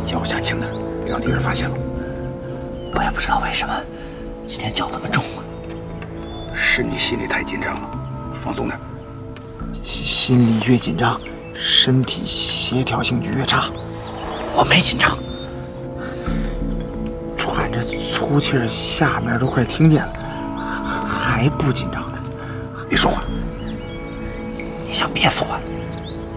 脚下轻的，别让敌人发现了。 我也不知道为什么今天脚这么重啊。 是你心里太紧张了，放松点。 心里越紧张，身体协调性就越差。 我没紧张， 喘着粗气儿，下面都快听见了，还不紧张呢？ 别说话。 你想憋死我？